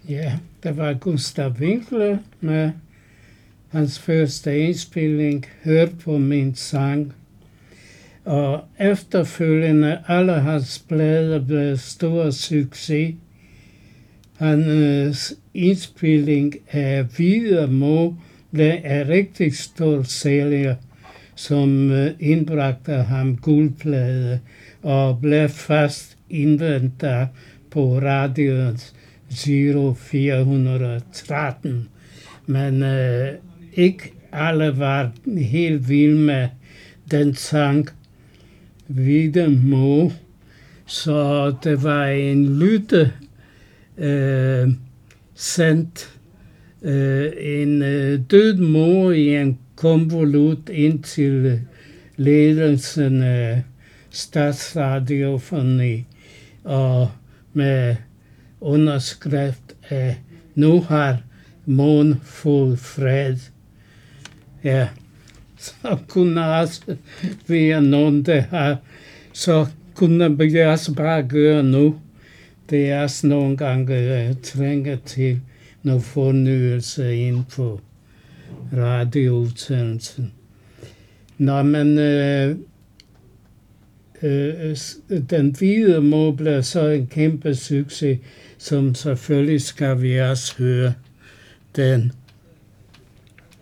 Ja, der var Gustav Winkler med hans første indspilning, Hør på min sang. Og efterfølgende, alle hans plader blev stor succes. Hans indspilning af Hvide Må blev en rigtig stor sælger, som indbragte ham guldplade og blev fast inventar på radioens Giro 413. Men ikke alle var helt vilde med den sang Hvide Må. Så det var en lytte sendt en død mor i en konvolut ind til ledelsen af Statsradiofoni og med underskrift af nu har månen fået fred. Ja, så kunne også være nogen, der har, så kunne vi også bare gøre nu. Det er også nogle gange trænger til noget fornyelse ind på radioudsendelsen. Nå, men den Hvide Må blev så en kæmpe succes, som selvfølgelig skal vi også høre den.